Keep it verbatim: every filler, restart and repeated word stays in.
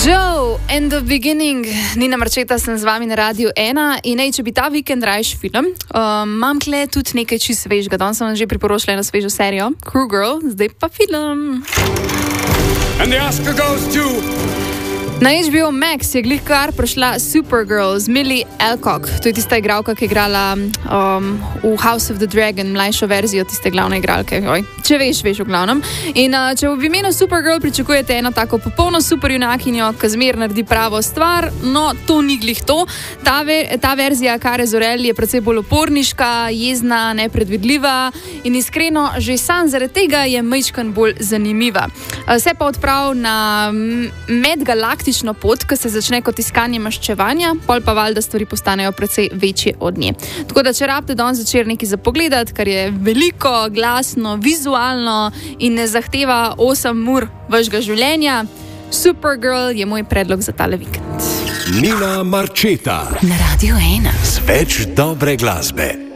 Joe and the Beginning, Nina Marčeta sem z vami na Radiu ena in ej, če bi ta vikend rajš film, um, imam kle tudi nekaj čist svežega. Danes sem vam že priporočila eno svežo serijo, Crew Girl, zdaj pa film. And the Oscar goes to... Na H B O Max je glih kar prišla Supergirl z Millie Alcock. To je tista igralka, ki je igrala um, v House of the Dragon, mlajšo verzijo tiste glavne igralke. Oj, če veš, veš v glavnem. In uh, če v imenu Supergirl pričakujete eno tako popolno superjunakinjo, ki zmer naredi pravo stvar, no, to ni glih to. Ta, ver, ta verzija Kare Zor-El je precej bolj uporniška, jezna, nepredvidljiva in iskreno, že sam zaradi tega je majčkan bolj zanimiva. Uh, se pa odprav na medgalaktično pot, ki se začne kot iskanje maščevanja, pol pa valjda stvari postanejo precej večje od nje. Tako da, če rabite danes zvečer nekaj za pogledati, kar je veliko, glasno, vizualno in ne zahteva osem ur vašega življenja, Supergirl je moj predlog za tale vikend. Nina Marčeta na Radiu ena. Z več dobre glasbe.